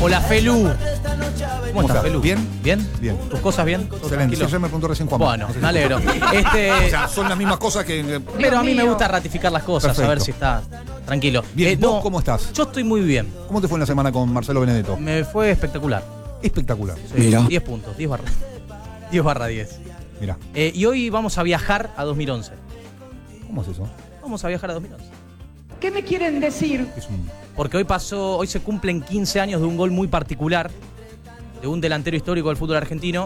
Hola, Felu. ¿Cómo estás, Felu? ¿Bien? ¿Bien? Bien. ¿Tus cosas bien? Excelente. Sí, ya me preguntó recién Juan. Bueno, me alegro. O sea, son las mismas cosas que... Pero a mí me gusta ratificar las cosas, Perfecto. a ver si está tranquilo. Bien, no, ¿vos cómo estás? Yo estoy muy bien. ¿Cómo te fue en la semana con Marcelo Benedetto? Me fue espectacular. Espectacular. Sí, Mira. 10 puntos, 10/10. Mirá. Y hoy vamos a viajar a 2011. ¿Cómo es eso? Vamos a viajar a 2011. ¿Qué me quieren decir? Es un... Porque hoy se cumplen 15 años de un gol muy particular de un delantero histórico del fútbol argentino,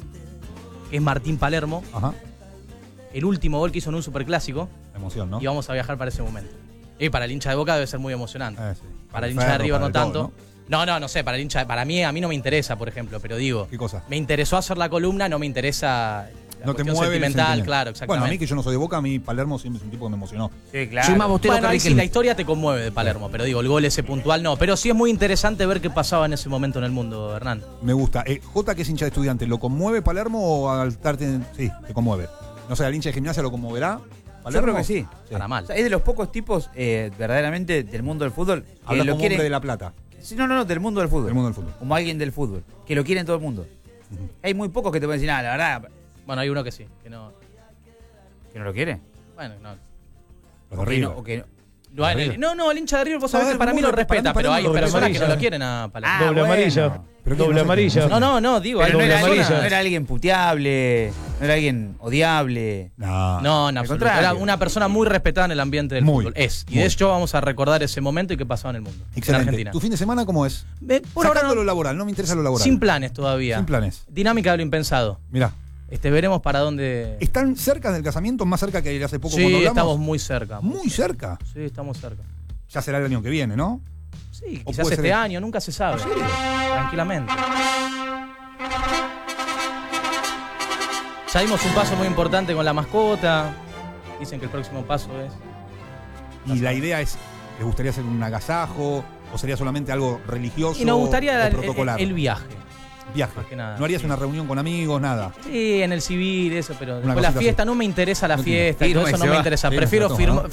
que es Martín Palermo. Ajá. El último gol que hizo en un superclásico. Emoción, ¿no? Y vamos a viajar para ese momento. Y para el hincha de Boca debe ser muy emocionante. Sí. Para el hincha de River para no el todo, tanto. No sé, para el hincha, para mí, a mí no me interesa, por ejemplo, pero digo, ¿Qué cosa? me interesó hacer la columna, no me interesa la No te cuestión mueve el sentimental, sentimiento. claro, exactamente. Bueno, a mí que yo no soy de Boca, a mí Palermo siempre es un tipo que me emocionó. Sí, claro. Soy más bostero Bueno, que ahí sí, la Riquelme. historia te conmueve de Palermo, pero digo, el gol ese puntual no. Pero sí es muy interesante ver qué pasaba en ese momento en el mundo, Hernán. Me gusta. Jota, que es hincha de Estudiantes, ¿lo conmueve Palermo o al estarte? Sí, te conmueve. No sé, al hincha de Gimnasia lo conmoverá. Yo ¿Palermo? creo que sí. Para mal. O sea, es de los pocos tipos verdaderamente del mundo del fútbol que Habla lo como quieren. hombre de La Plata, Sí, no, del mundo del fútbol. del mundo del fútbol. Como alguien del fútbol. Que lo quieren todo el mundo. Hay muy pocos que te pueden decir, la verdad, Bueno, hay uno que sí, que no. que no lo quiere. Bueno, no. Los O de que River. no, o que no. El hincha de River, vos sabés No, que para mí lo para mí respeta, pero hay Palermo doble personas que no amarilla. lo quieren a Palermo. Doble bueno. amarilla. Pero ¿qué Doble pasa? amarilla. No, digo, hay Pero no doble era, amarilla. no era alguien puteable, no era alguien odiable. No. en Al absoluto. contrario. Era una persona muy respetada en el ambiente del Muy, fútbol. Y muy. de hecho vamos a recordar ese momento y qué pasaba en el mundo. En Excelente. Argentina. ¿Tu fin de semana cómo es? Por ahora Sacando no- lo laboral, no me interesa lo laboral. sin planes todavía. Sin planes. Dinámica de lo impensado. Mirá. Veremos para dónde. ¿Están cerca del casamiento? ¿Más cerca que hace poco Sí, cuando hablamos? estamos muy cerca. Muy cerca. Sí, estamos cerca. Ya será el año que viene, ¿no? Sí, O quizás puede ser este año, nunca se sabe. Tranquilamente. Ya dimos un paso muy importante con la mascota. Dicen que el próximo paso es. Y la idea es, ¿les gustaría hacer un agasajo? ¿O sería solamente algo religioso Y nos gustaría o protocolar? el viaje. Viaje. más que nada, ¿No harías sí. una reunión con amigos, nada? Sí, en el civil, eso, pero Una después la cosita fiesta, así. no me interesa la No fiesta, y todo firma y eso no se me va. interesa. Sí, Prefiero se toma,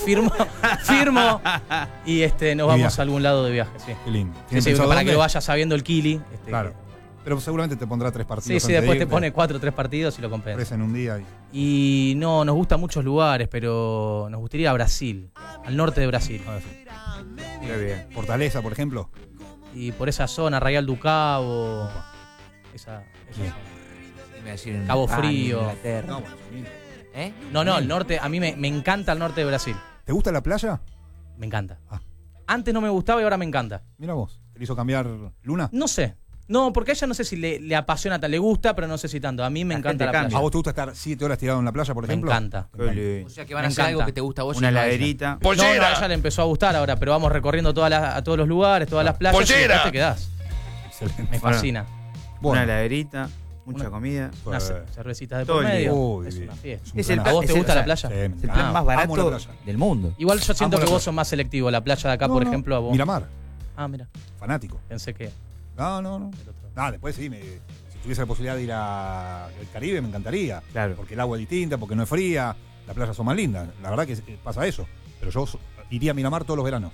firmo y nos vamos viaje. a algún lado de viaje, sí. Qué lindo. Sí, ¿Tienen sí, pensado para dónde? que lo vayas sabiendo el Kili. Claro. Pero seguramente te pondrá 3 Sí, partidos. sí, después te pone 4 o 3 partidos y lo compensa. 3 en un día. Y... Y no, nos gustan muchos lugares, pero nos gustaría ir a Brasil, al norte de Brasil. a ver si- Qué bien. Fortaleza, por ejemplo. Y por esa zona, Real do Cabo, esa Bien. zona. Me iba a decir en Cabo España, Frío. Inglaterra. No, bueno, sí. ¿Eh? No, el norte, a mí me encanta el norte de Brasil. ¿Te gusta la playa? Me encanta. Ah. Antes no me gustaba y ahora me encanta. Mira vos. ¿Te hizo cambiar Luna? No sé. No, porque a ella no sé si le apasiona, le gusta, pero no sé si tanto. A mí me La encanta gente la cambia. playa. ¿A vos te gusta estar 7 horas tirado en la playa, por Me ejemplo? encanta. O sea que van a Me hacer algo encanta. que te gusta a vos y Una no a ella. heladerita. No, a ella le empezó a gustar ahora, pero vamos recorriendo a todos los lugares, todas las playas. Y después te quedás. Excelente. Me Bueno. fascina. Una heladerita, mucha Una- comida. Unas Pues, cervecitas de todo por el día. medio. Uy, Es bien. una fiesta. un Es el planazo. ¿A vos te es el- gusta o la sea, playa? Sí, me Es el encanta. plan más Amo la barato playa. del mundo. Igual yo siento Amo la que vos playa. sos más selectivo. La playa de acá, No, por no. ejemplo, a vos. Miramar. Ah, mira. Fanático. Pensé que No. el otro. Después sí, si tuviese la posibilidad de ir al Caribe, me encantaría. Claro. Porque el agua es distinta, porque no es fría, las playas son más lindas. La verdad que pasa eso. Pero yo iría a Miramar todos los veranos.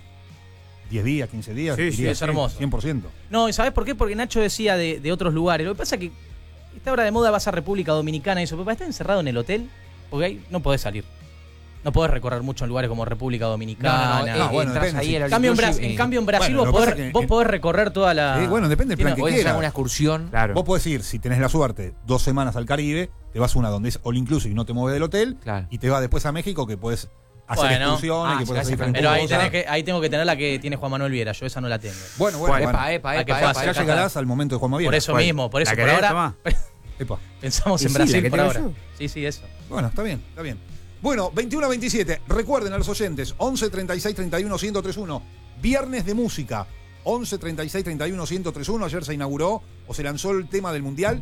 10 días, 15 días. Sí, sí, iría es hermoso. 100%. No, ¿y sabés por qué? Porque Nacho decía de otros lugares. Lo que pasa es que esta hora de moda vas a República Dominicana y eso, pero para estar encerrado en el hotel, porque ahí no podés salir. No podés recorrer mucho en lugares como República Dominicana. no, bueno, entras depende, ahí sí. al En cambio, all-inclusive, en cambio en Brasil Bueno, lo vos, que podés, pasa es que vos podés recorrer toda la... Sí, bueno, depende del plan que podés hacer quieras. una excursión. Claro. Vos podés ir, si tenés la suerte, 2 semanas al Caribe, te vas a una donde es all inclusive y no te mueves del hotel, Claro. y te vas después a México que podés hacer Bueno. excursiones, que si podés vas hacer a diferentes Pero cosas. ahí tengo que tener la que tiene Juan Manuel Viera. Yo esa no la tengo. Bueno, ¿Cuál? Epa, Hay que epa, pasar, Ya acá. llegarás al momento de Juan Maviera. Por eso ¿Cuál? mismo, por eso ¿La por querés, ahora Tomás? Epa. pensamos Y en sí, la Brasil que por tengo ahora. yo. Sí, eso. Bueno, está bien, está bien. Bueno, 21 a 27. Recuerden a los oyentes, 11 36 31 1031. Viernes de música. 11 36 31 1031. Ayer se inauguró o se lanzó el tema del Mundial.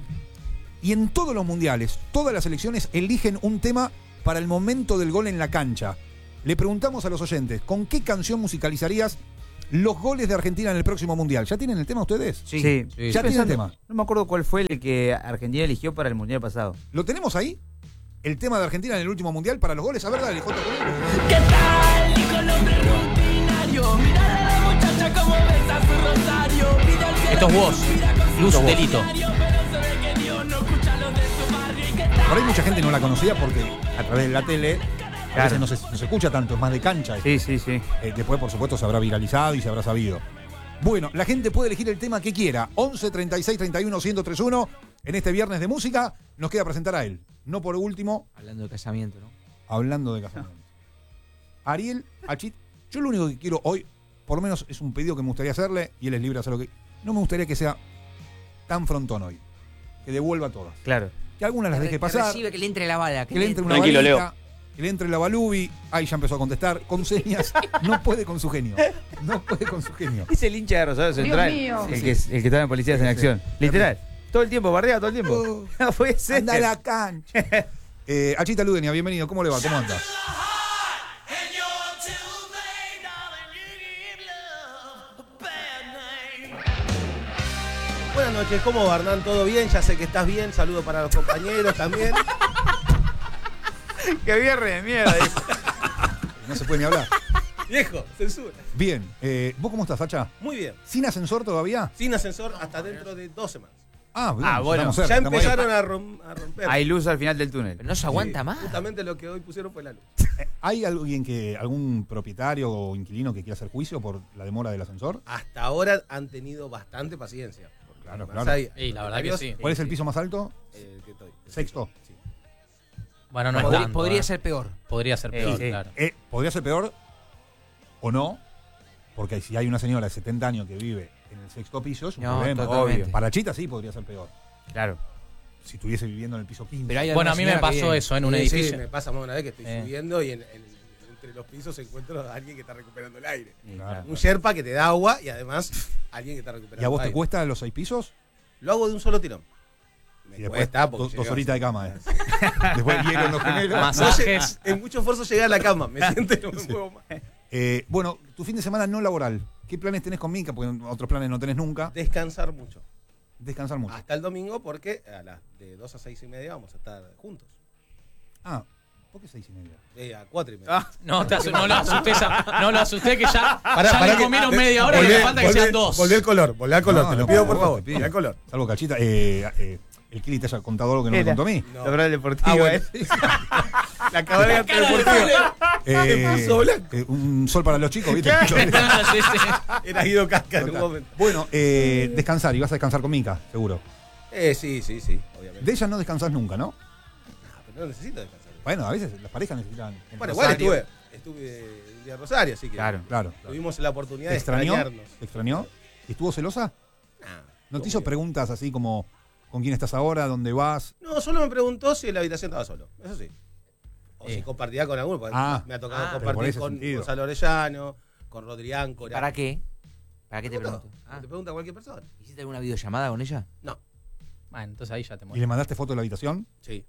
Y en todos los mundiales, todas las selecciones eligen un tema para el momento del gol en la cancha. Le preguntamos a los oyentes, ¿con qué canción musicalizarías los goles de Argentina en el próximo Mundial? ¿Ya tienen el tema ustedes? Sí. Sí. Ya Estoy tienen el pensando, tema. No me acuerdo cuál fue el que Argentina eligió para el Mundial pasado. ¿Lo tenemos ahí? ¿El tema de Argentina en el último Mundial para los goles? A ver, dale, Jota, con él. ¿Qué tal? Y con hombre rutinario, mirar a la muchacha como besa su rosario, pide al cielo Esto es vos. Luz Delito. Por ahí mucha gente no la conocía porque a través de la tele a Claro. veces no se escucha tanto, es más de cancha. Sí, sí, sí. Después, por supuesto, se habrá viralizado y se habrá sabido. Bueno, la gente puede elegir el tema que quiera. 11 36 31 1031. En este viernes de música nos queda presentar a él. No por último, Hablando de casamiento, ¿no? hablando de casamiento. Ariel Achit, yo lo único que quiero hoy, por lo menos es un pedido que me gustaría hacerle, y él es libre de hacer lo que... No me gustaría que sea tan frontón hoy. Que devuelva todas. Claro. Que algunas las deje pasar. Recibe, que le entre la bala. Que le entre una Tranquilo, balita, que le entre la balubi. Ahí ya empezó a contestar. Con señas. No puede con su genio. No puede con su genio. Es el hincha de Rosario Central. mío. El que estaba en Policías en Acción. Literal. Todo el tiempo, bardea todo el tiempo. No puede ser. Anda a la cancha. Achita Ludenia, bienvenido. ¿Cómo le va? ¿Cómo anda? Buenas noches, ¿cómo va, Hernán? ¿Todo bien? Ya sé que estás bien. Saludo para los compañeros también. Qué viernes de mierda. No se puede ni hablar. Viejo, censura. Bien. ¿Vos cómo estás, Sacha? Muy bien. ¿Sin ascensor todavía? Sin ascensor hasta dentro de 2 semanas. Bueno. estamos cerca, Ya estamos ahí. empezaron a romper. Hay luz al final del túnel. Pero no se aguanta más. Justamente lo que hoy pusieron fue la luz. ¿Hay algún propietario o inquilino que quiera hacer juicio por la demora del ascensor? Hasta ahora han tenido bastante paciencia. Porque Claro, además claro. hay La verdad que sí. ¿Cuál es el piso más alto? que estoy. Sexto. Sí. Bueno, no es Podría, tanto, podría ¿eh? ser peor. Podría ser peor, sí. claro. Podría ser peor o no, porque si hay una señora de 70 años que vive en el sexto piso, es un No, problema. totalmente. Para Chita sí podría ser peor. Claro. Si estuviese viviendo en el piso 15. Pero hay Bueno, alguna a mí me señora que pasó viene. eso en un Sí, edificio. Sí, me pasa más una vez que estoy subiendo y entre los pisos encuentro a alguien que está recuperando el aire. Claro. Un Sherpa que te da agua y además alguien que está recuperando ¿Y a vos el te aire. cuesta los 6 pisos? Lo hago de un solo tirón. Me Y después cuesta porque dos llego horitas de así. cama. Después hielo en los gemelos. Masajes. En mucho esfuerzo llegué a la cama. Me siento y no me muevo más. Bueno, tu fin de semana no laboral. ¿Qué planes tenés con Mica? Porque otros planes no tenés nunca. Descansar mucho. Descansar mucho. Hasta el domingo porque de 2 a 6 y media vamos a estar juntos. Ah, ¿por qué 6:30? A 4 y media. No, no lo asusté, no lo asusté que ya, Pará, ya pará le que- comieron media hora y le falta que sean 2. Volví al color, No, te lo no, pido por por favor. te pido. Volví al color. Salvo Cachita. El Kili te haya contado algo que no me contó a mí. No. La verdad deportiva. Ah, bueno. La cabalgata deportiva. puso blanco. Un sol para los chicos, ¿viste? Sí, sí. Era Guido Casca en un Total. momento. Bueno, descansar. Y vas a descansar con Mica, seguro. Sí, obviamente. De ella no descansás nunca, ¿no? Pero no necesito descansar. Bueno, a veces las parejas necesitan. Bueno, igual Rosario. estuve el día de Rosario, así que Claro. Claro. tuvimos la oportunidad ¿Te de extrañó? extrañarnos. ¿Te extrañó? ¿Estuvo celosa? Nah, ¿No te hizo obvio. preguntas así como con quién estás ahora, dónde vas? No, solo me preguntó si en la habitación estaba solo. Eso sí. O si compartía con alguno, porque Ah. me ha tocado Pero por compartir ese con sentido. Gonzalo Orellano, con Rodrián, con ¿Para qué? ¿Para qué te pregunto? Te pregunta cualquier persona. ¿Hiciste alguna videollamada con ella? No, Bueno, entonces ahí ya te ¿Y le mueres. mandaste foto de la habitación? sí,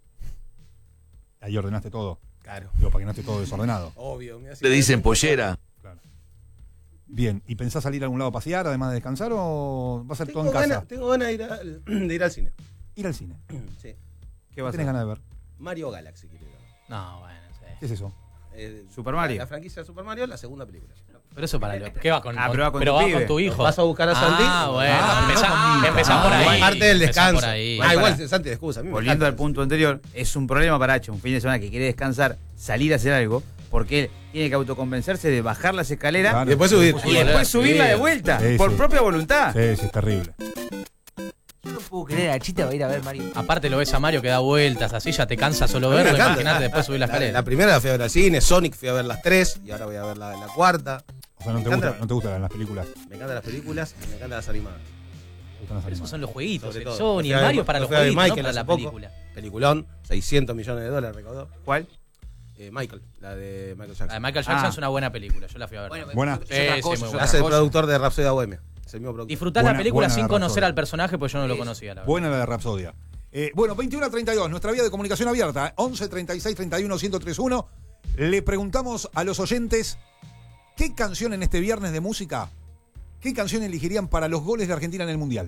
Ahí ordenaste todo. claro. Digo, para que no esté todo desordenado. Obvio. Le dicen pollera. Claro. Bien, ¿y pensás salir a algún lado a pasear, además de descansar, o va a ser todo en casa? Tengo ganas de ir al cine. Ir al cine. Sí. ¿Qué ¿Qué vas a tenés hacer? ganas de ver? Mario Galaxy, quiero ir a ver. No, bueno, sí. ¿Qué es eso? Super Mario. La franquicia de Super Mario, la segunda película. Pero eso para lo. ¿Qué va con? Pero va con pero tu va pibe. con tu hijo. ¿Vas a buscar a Santi? Ah, bueno. Ah, empezá, no conmigo. empezá por Ah, ahí. Parte del empezá descanso. por ahí. Igual Santi de excusa. A mí me Volviendo encanta. al punto anterior, es un problema para Hacho, un fin de semana que quiere descansar, salir a hacer algo, porque él tiene que autoconvencerse de bajar las escaleras Claro. Y después subir. y después subirla de vuelta, Sí, por sí. propia voluntad. Sí, sí, es terrible. Yo no puedo creer, a Chita va a ir a ver Mario. Aparte lo ves a Mario que da vueltas, así ya te cansa solo A mí me verlo. encanta. Imagínate después subir la La escalera. primera la fui a ver al cine, Sonic fui a ver las 3 y ahora voy a ver la cuarta. O sea, no Me te, encanta. gusta, no te gustan las películas. Me encantan las películas y me encantan las animadas. Te gustan las Pero esos animadas. son los jueguitos, Sobre el todo. Sony, Fui el a ver- Mario para los fui a ver jueguitos, no Michael para hace la poco. película. Peliculón, $600 millones recaudó. ¿Cuál? Michael, la de Michael La de Jackson. Michael Jackson Ah. es una buena película, yo la fui a ver. Buena. Es otra Sí, sí, cosa, muy es buena. otra Hace el cosa. productor de Rhapsody Bohemia. Es el mismo productor. Disfrutá la Buena- película buena sin la conocer Rhapsody. al personaje, pues yo no lo conocía, la verdad. Buena la de Rapsodia. Bueno, 21 a 32, nuestra vía de comunicación abierta. 11 36 31 1031. Le preguntamos a los oyentes qué canción en este viernes de música, qué canción elegirían para los goles de Argentina en el Mundial.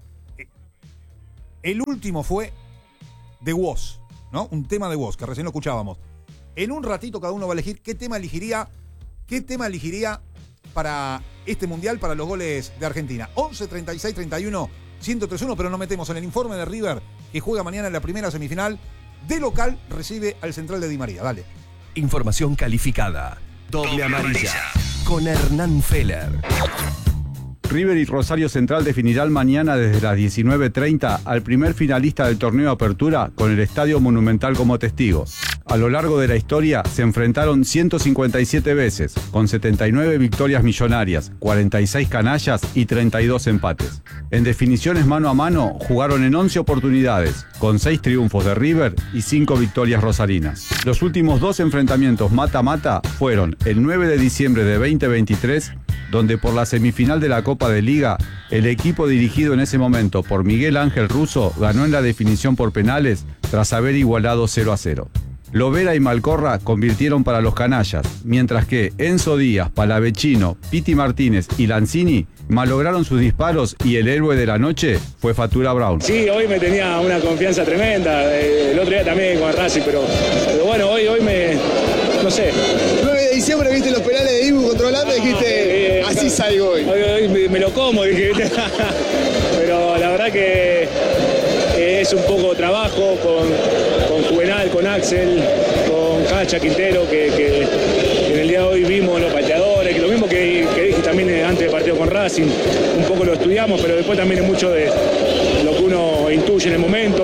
El último fue The Woz, ¿no? Un tema de Woz, que recién lo escuchábamos. En un ratito cada uno va a elegir qué tema elegiría para este mundial para los goles de Argentina. 11 36 31 1031, pero nos metemos en el informe de River, que juega mañana en la primera semifinal. De local recibe al central de Di María. Dale. Información calificada. Doble amarilla. Con Hernán Feller. River y Rosario Central definirán mañana desde las 19:30 al primer finalista del torneo Apertura con el Estadio Monumental como testigo. A lo largo de la historia se enfrentaron 157 veces, con 79 victorias millonarias, 46 canallas y 32 empates. En definiciones mano a mano jugaron en 11 oportunidades, con 6 triunfos de River y 5 victorias rosarinas. Los últimos 2 enfrentamientos mata-mata fueron el 9 de diciembre de 2023, donde por la semifinal de la Copa de Liga, el equipo dirigido en ese momento por Miguel Ángel Russo ganó en la definición por penales tras haber igualado 0-0. Lovera y Malcorra convirtieron para los canallas, mientras que Enzo Díaz, Palavecino, Piti Martínez y Lanzini malograron sus disparos y el héroe de la noche fue Fatura Brown. Sí, hoy me tenía una confianza tremenda, el otro día también con Racing, pero bueno, hoy me, no sé. 9 de diciembre viste los penales de Ibu contra Holanda y dijiste, así salgo hoy. Hoy me lo como, dije, pero la verdad que es un poco trabajo con Juvenal, con Axel, con Cacha, Quintero, que en el día de hoy vimos los pateadores, que lo mismo que dije también antes del partido con Racing, un poco lo estudiamos, pero después también es mucho de lo que uno intuye en el momento.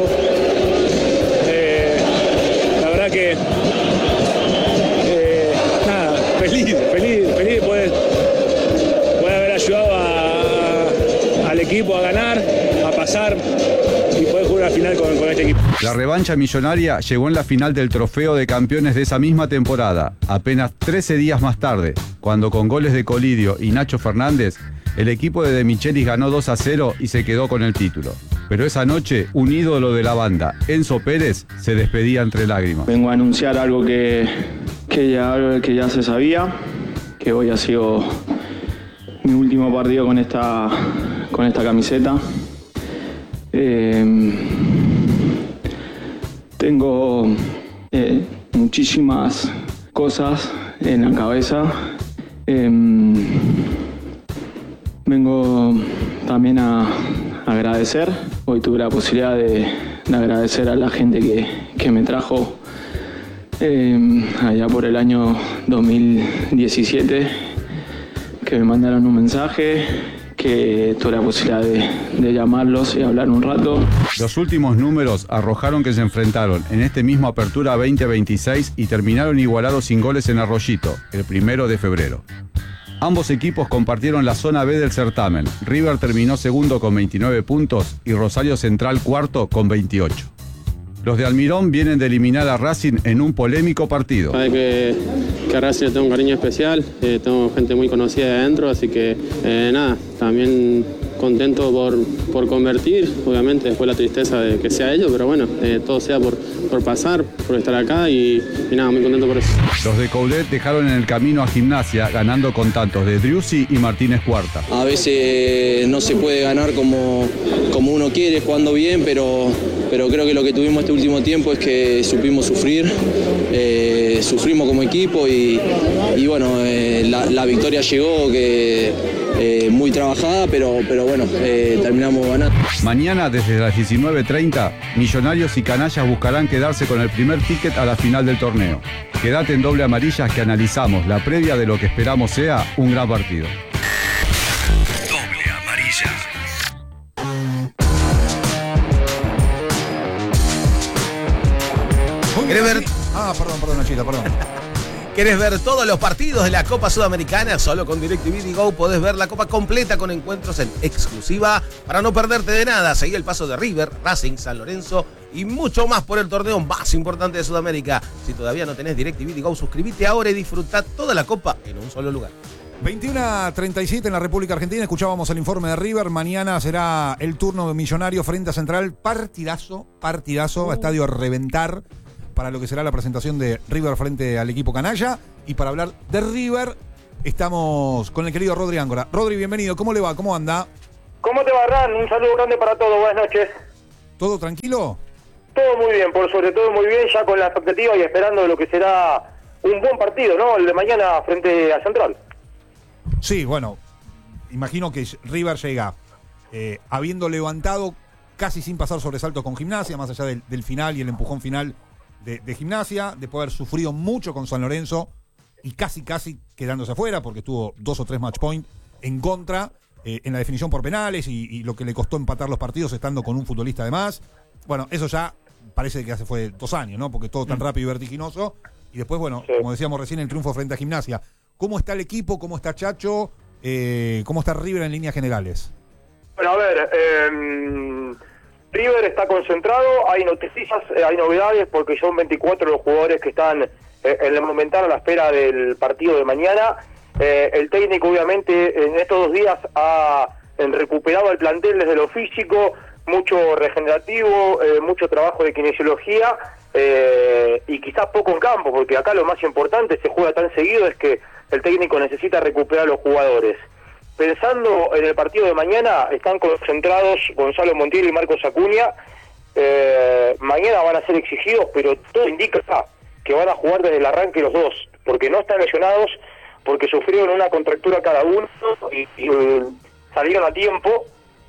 La verdad que nada, feliz de poder haber ayudado al equipo a ganar, a pasar y poder jugar una final con este equipo. La revancha millonaria llegó en la final del Trofeo de Campeones de esa misma temporada, apenas 13 días más tarde, cuando con goles de Colidio y Nacho Fernández, el equipo de Michelis ganó 2-0 y se quedó con el título. Pero esa noche, un ídolo de la banda, Enzo Pérez, se despedía entre lágrimas. Vengo a anunciar algo que ya se sabía, que hoy ha sido mi último partido con esta camiseta. Tengo muchísimas cosas en la cabeza. Vengo también a agradecer. Hoy tuve la posibilidad de agradecer a la gente que me trajo allá por el año 2017, que me mandaron un mensaje, que tuve la posibilidad de llamarlos y hablar un rato. Los últimos números arrojaron que se enfrentaron en este mismo Apertura 2026 y terminaron igualados sin goles en Arroyito, el 1 de febrero. Ambos equipos compartieron la zona B del certamen. River terminó segundo con 29 puntos y Rosario Central cuarto con 28. Los de Almirón vienen de eliminar a Racing en un polémico partido. Sabe que a Racing le tengo un cariño especial, tengo gente muy conocida de adentro, así que nada, también contento por convertir, obviamente después la tristeza de que sea ello, pero bueno, todo sea por pasar, por estar acá y nada, muy contento por eso. Los de Coudet dejaron en el camino a Gimnasia, ganando con tantos de Driussi y Martínez Cuarta. A veces no se puede ganar como uno quiere, jugando bien, pero creo que lo que tuvimos este último tiempo es que supimos sufrir, sufrimos como equipo y bueno, la victoria llegó, que muy trabajada, pero bueno, terminamos ganando. Mañana desde las 19:30, Millonarios y Canallas buscarán quedarse con el primer ticket a la final del torneo. Quédate en Doble Amarilla, que analizamos la previa de lo que esperamos sea un gran partido. Doble amarilla. ¿Querés ver? Perdón, Nachita, perdón. ¿Querés ver todos los partidos de la Copa Sudamericana? Solo con DirecTV Go podés ver la Copa completa con encuentros en exclusiva para no perderte de nada. Seguí el paso de River, Racing, San Lorenzo y mucho más por el torneo más importante de Sudamérica. Si todavía no tenés DirecTV Go, suscríbete ahora y disfruta toda la Copa en un solo lugar. 21:37 en la República Argentina. Escuchábamos el informe de River. Mañana será el turno de Millonario frente a Central. Partidazo, a estadio a reventar, para lo que será la presentación de River frente al equipo canalla. Y para hablar de River, estamos con el querido Rodri Áncora. Rodri, bienvenido. ¿Cómo le va? ¿Cómo anda? ¿Cómo te va, Ran? Un saludo grande para todos. Buenas noches. ¿Todo tranquilo? Todo muy bien, por sobre todo muy bien, ya con la expectativa y esperando lo que será un buen partido, ¿no? El de mañana frente a Central. Sí, bueno, imagino que River llega habiendo levantado casi sin pasar sobresaltos con Gimnasia, más allá del final y el empujón final de Gimnasia, después de haber sufrido mucho con San Lorenzo y casi quedándose afuera porque tuvo 2 o 3 match point en contra en la definición por penales y lo que le costó empatar los partidos estando con un futbolista de más. Bueno, eso ya parece que hace fue 2 años, ¿no? Porque todo tan rápido y vertiginoso. Y después, bueno, como decíamos recién, el triunfo frente a Gimnasia. ¿Cómo está el equipo? ¿Cómo está Chacho? ¿Cómo está River en líneas generales? Bueno, a ver, River está concentrado, hay noticias, hay novedades, porque son 24 los jugadores que están en el Monumental a la espera del partido de mañana. El técnico, obviamente, en estos 2 días ha recuperado el plantel desde lo físico, mucho regenerativo, mucho trabajo de kinesiología, y quizás poco en campo, porque acá lo más importante, se juega tan seguido, es que el técnico necesita recuperar a los jugadores. Pensando en el partido de mañana, están concentrados Gonzalo Montiel y Marcos Acuña. Mañana van a ser exigidos, pero todo indica que van a jugar desde el arranque los dos, porque no están lesionados, porque sufrieron una contractura cada uno y salieron a tiempo.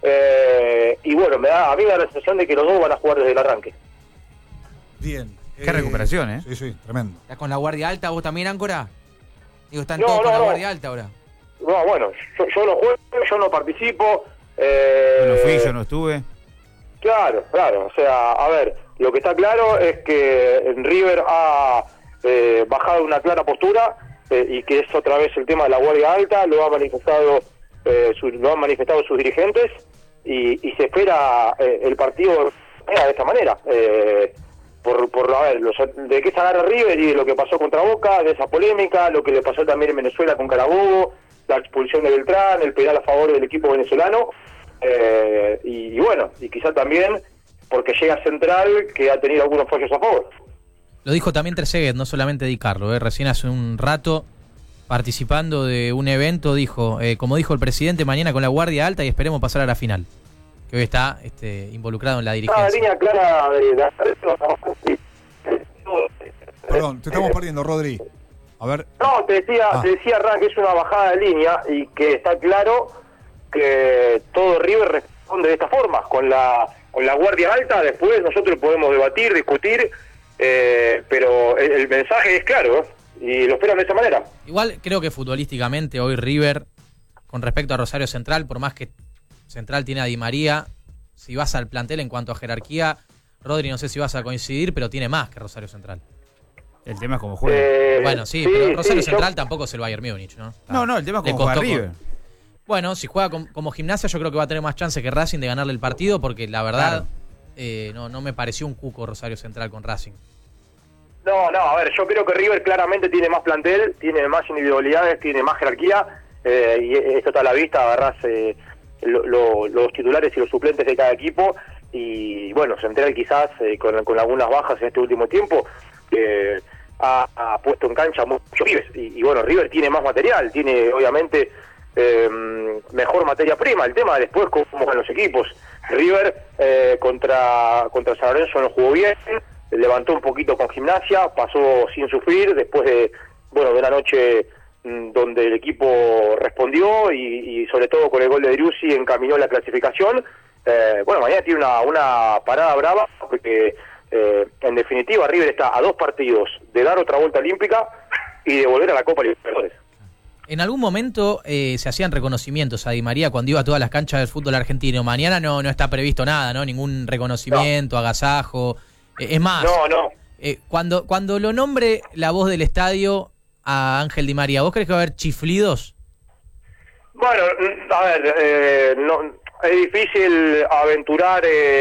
Y bueno, a mí me da la sensación de que los dos van a jugar desde el arranque. Bien. Qué recuperación, ¿eh? Sí, tremendo. ¿Estás con la guardia alta vos también, Áncora? Digo, están todos con la guardia alta ahora. No, bueno, yo no juego, yo no participo. Yo no fui, yo no estuve. Claro, o sea, a ver, lo que está claro es que River ha bajado una clara postura y que es otra vez el tema de la guardia alta, lo han manifestado sus dirigentes y se espera el partido de esta manera. A ver, de qué se agarra River y de lo que pasó contra Boca, de esa polémica, lo que le pasó también en Venezuela con Carabobo, la expulsión de Beltrán, el penal a favor del equipo venezolano, y bueno, y quizá también porque llega Central, que ha tenido algunos fallos a favor. Lo dijo también Trezeguet, no solamente Di Carlo, recién hace un rato, participando de un evento, dijo, como dijo el presidente, mañana con la guardia alta y esperemos pasar a la final, que hoy está involucrado en la dirigencia. La línea clara Perdón, te estamos perdiendo, Rodri. A ver. No, te decía Ran, que es una bajada de línea y que está claro que todo River responde de esta forma, con la guardia alta. Después nosotros podemos debatir, discutir, pero el mensaje es claro, y lo esperan de esa manera. Igual creo que futbolísticamente hoy River, con respecto a Rosario Central, por más que Central tiene a Di María, si vas al plantel en cuanto a jerarquía, Rodri, no sé si vas a coincidir, pero tiene más que Rosario Central. El tema es cómo juega. Bueno, sí, pero Rosario Central tampoco es el Bayern Múnich, ¿no? No, el tema es cómo juega River. Bueno, si juega como Gimnasia, yo creo que va a tener más chance que Racing de ganarle el partido, porque la verdad no me pareció un cuco Rosario Central con Racing. No, a ver, yo creo que River claramente tiene más plantel, tiene más individualidades, tiene más jerarquía, y esto está a la vista, agarrás los titulares y los suplentes de cada equipo, y bueno, Central quizás con algunas bajas en este último tiempo, ha puesto en cancha muchos pibes, y bueno, River tiene más material, tiene obviamente mejor materia prima. El tema después cómo juegan los equipos. River contra San Lorenzo no jugó bien, levantó un poquito con Gimnasia, pasó sin sufrir, después de una noche donde el equipo respondió y sobre todo con el gol de Driussi encaminó la clasificación. Mañana tiene una parada brava, porque en definitiva River está a 2 partidos de dar otra vuelta olímpica y de volver a la Copa Libertadores. En algún momento se hacían reconocimientos a Di María cuando iba a todas las canchas del fútbol argentino. Mañana no está previsto nada, ¿no? Ningún reconocimiento, agasajo. Es más, cuando lo nombre la voz del estadio a Ángel Di María, ¿vos crees que va a haber chiflidos? Bueno, a ver, es difícil aventurar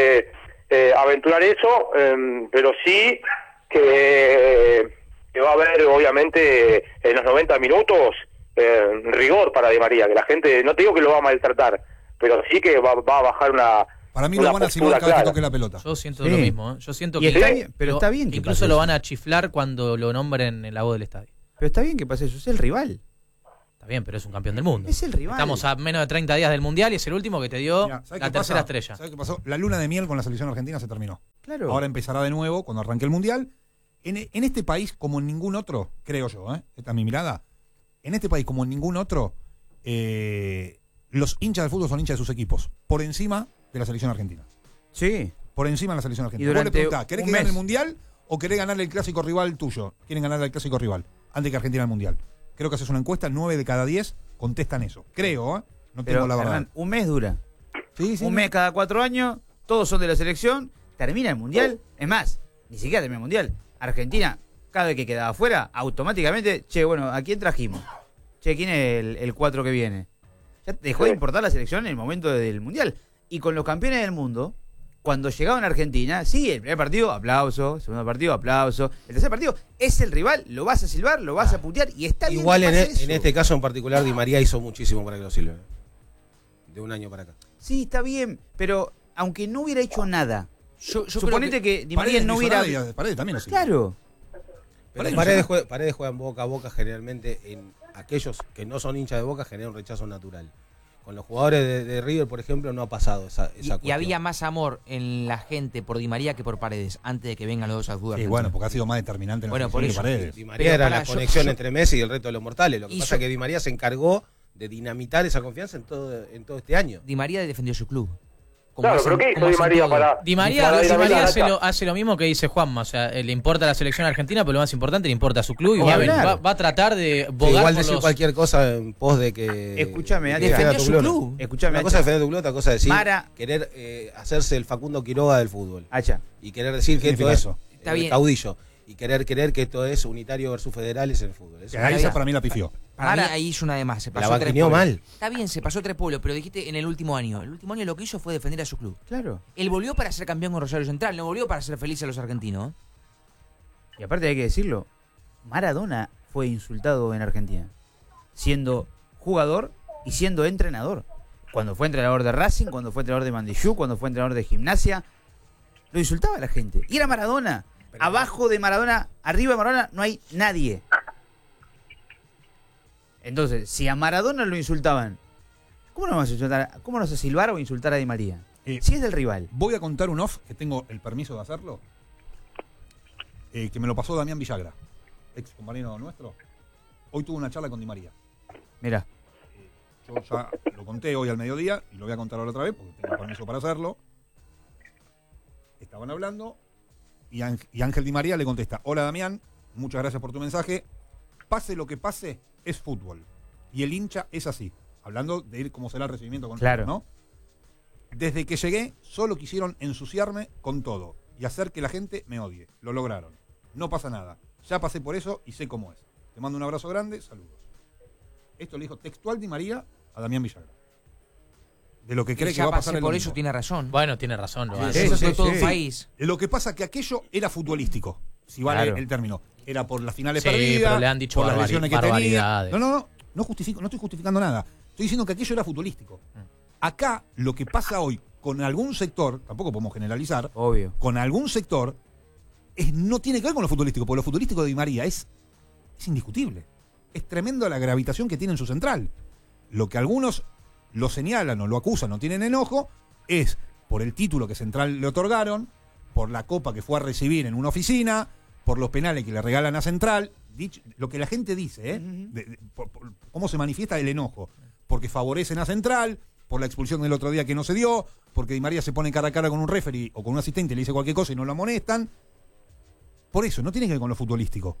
eso, pero sí que va a haber, obviamente, en los 90 minutos rigor para Di María, que la gente, no te digo que lo va a maltratar, pero sí que va a bajar una... Para mí lo van a silbar cada vez que toque la pelota. Yo siento lo mismo, ¿eh? Yo siento que está bien que incluso lo van a chiflar cuando lo nombren en la voz del estadio. Pero está bien que pase eso, es el rival. Está bien, pero es un campeón del mundo. Es el rival. Estamos a menos de 30 días del Mundial y es el último que te dio la tercera estrella. ¿Sabes qué pasó? La luna de miel con la selección argentina se terminó. Claro. Ahora empezará de nuevo cuando arranque el Mundial. En este país, como en ningún otro, creo yo, esta es mi mirada, en este país, como en ningún otro, los hinchas del fútbol son hinchas de sus equipos, por encima de la selección argentina. Sí. Por encima de la selección argentina. Y Vos le durante preguntás, ¿querés un que gane mes. el Mundial o querés ganarle el clásico rival tuyo? Quieren ganarle al clásico rival antes que Argentina al Mundial. Creo que haces una encuesta, 9 de cada 10 contestan eso. Creo, ¿eh? No tengo Pero, la verdad. Hernán, un mes dura. Sí, Un mes cada 4 años, todos son de la selección, termina el Mundial. Es más, ni siquiera termina el Mundial. Argentina, cada vez que quedaba afuera, automáticamente, che, bueno, ¿a quién trajimos? Che, ¿quién es el 4 que viene? Ya dejó de importar la selección en el momento del Mundial. Y con los campeones del mundo, cuando llegaban a Argentina, sí, el primer partido, aplauso, segundo partido, aplauso, el tercer partido, es el rival, lo vas a silbar, lo vas a putear y está bien. Igual que pase eso. en este caso en particular, Di María hizo muchísimo para que lo silben. De un año para acá. Sí, está bien, pero aunque no hubiera hecho nada, yo suponete que Di María Paredes no hizo hubiera... nada y Paredes también lo sigue. Claro. Pero Paredes juega en Boca a Boca, generalmente en aquellos que no son hinchas de Boca genera un rechazo natural. Con los jugadores de River, por ejemplo, no ha pasado esa Y cuestión. había más amor en la gente por Di María que por Paredes, antes de que vengan los dos al fútbol Sí, argentino. bueno, porque ha sido más determinante en la Bueno, por selección que eso. Paredes. Di María era la conexión entre Messi y el resto de los mortales. Lo que Hizo- pasa es que Di María se encargó de dinamitar esa confianza en todo este año. Di María defendió su club. Claro, pero ¿qué hizo Di María para...? Di María hace lo mismo que dice Juanma, o sea, le importa a la selección argentina, pero lo más importante le importa a su club y va a tratar de bogar Igual por decir los... cualquier cosa en pos de que... Escúchame, de Hacha. defender a tu Defendió su club. club. Escúchame, Una cosa Hacha. es defender tu club, otra cosa es decir Mara. querer hacerse el Facundo Quiroga del fútbol. Hacha. Y querer decir que esto significa es eso? Está bien. caudillo. Y querer que esto es unitario versus federales en el fútbol. Eso Que esa para mí la pifió. Para mí ahí hizo una de más. Se La pasó tres vaquineó pueblos. mal. Está bien, se pasó 3 pueblos, pero dijiste en el último año. El último año lo que hizo fue defender a su club. Claro. Él volvió para ser campeón con Rosario Central, no volvió para ser feliz a los argentinos. Y aparte hay que decirlo, Maradona fue insultado en Argentina, siendo jugador y siendo entrenador. Cuando fue entrenador de Racing, cuando fue entrenador de Mandillú, cuando fue entrenador de Gimnasia, lo insultaba a la gente. Y era Maradona. Abajo de Maradona, arriba de Maradona, no hay nadie. Entonces, si a Maradona lo insultaban, ¿cómo no vas a insultar? ¿Cómo no vas a silbar o insultar a Di María? Si es del rival. Voy a contar un off, que tengo el permiso de hacerlo, que me lo pasó Damián Villagra, ex compañero nuestro. Hoy tuve una charla con Di María. Mirá. Yo ya lo conté hoy al mediodía y lo voy a contar ahora otra vez porque tengo permiso para hacerlo. Estaban hablando y Ángel Di María le contesta: hola Damián, muchas gracias por tu mensaje. Pase lo que pase, es fútbol. Y el hincha es así. Hablando de cómo será el recibimiento con Claro. nosotros, ¿no? Desde que llegué, solo quisieron ensuciarme con todo y hacer que la gente me odie. Lo lograron. No pasa nada. Ya pasé por eso y sé cómo es. Te mando un abrazo grande, saludos. Esto le dijo textual Di María a Damián Villagra. De lo que cree que va a pasar el por domingo. eso tiene razón. Bueno, tiene razón. Lo hace. Eso fue todo un país. Lo que pasa es que aquello era futbolístico, si vale Claro. el término. Era por las finales Sí, perdidas, pero le han dicho por las lesiones que tenía. barbaridades. No estoy justificando nada. Estoy diciendo que aquello era futbolístico. Acá, lo que pasa hoy con algún sector, tampoco podemos generalizar, obvio, con algún sector, no tiene que ver con lo futbolístico, porque lo futbolístico de Di María es indiscutible. Es tremendo la gravitación que tiene en su central. Lo que algunos lo señalan o lo acusan, no tienen enojo, es por el título que Central le otorgaron, por la copa que fue a recibir en una oficina, por los penales que le regalan a Central, lo que la gente dice, por cómo se manifiesta el enojo, porque favorecen a Central, por la expulsión del otro día que no se dio, porque Di María se pone cara a cara con un referee o con un asistente y le dice cualquier cosa y no lo amonestan. Por eso, no tiene que ver con lo futbolístico.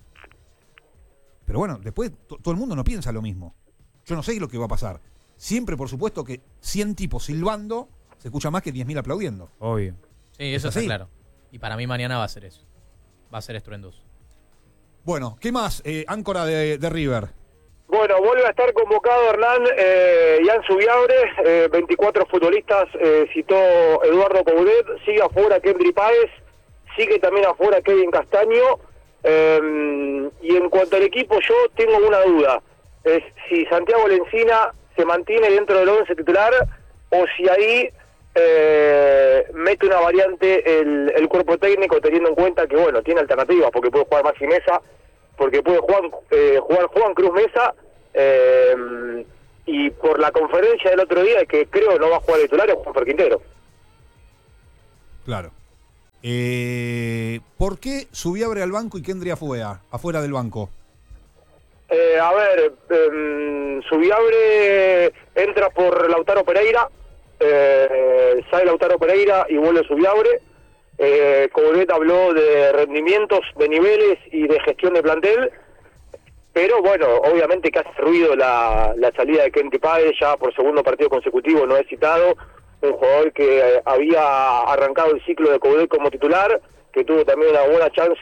Pero bueno, después todo el mundo no piensa lo mismo. Yo no sé lo que va a pasar. Siempre, por supuesto, que 100 tipos silbando se escucha más que 10.000 aplaudiendo. Obvio. Sí, eso ¿Es está así? claro. Y para mí mañana va a ser eso. Va a ser estruendoso. Bueno, ¿qué más? Áncora de River. Bueno, vuelve a estar convocado Hernán Ian Subiabre, 24 futbolistas, citó Eduardo Coudet, sigue afuera Kendry Páez, sigue también afuera Kevin Castaño, y en cuanto al equipo yo tengo una duda, es si Santiago Lencina se mantiene dentro del 11 titular o si ahí mete una variante el cuerpo técnico, teniendo en cuenta que bueno, tiene alternativas, porque puede jugar Maxi Mesa, porque puede jugar Juan Cruz Mesa, y por la conferencia del otro día que creo no va a jugar de titular es Juan Quintero. Claro. ¿Por qué Subiabre al banco y Kendry afuera del banco? A ver, Subiabre entra por Lautaro Pereira, sale Lautaro Pereira y vuelve Subiabre. Coudet habló de rendimientos, de niveles y de gestión de plantel, pero bueno, obviamente que hace ruido la salida de Kenty Páez, ya por segundo partido consecutivo no es citado, un jugador que había arrancado el ciclo de Coudet como titular, que tuvo también una buena chance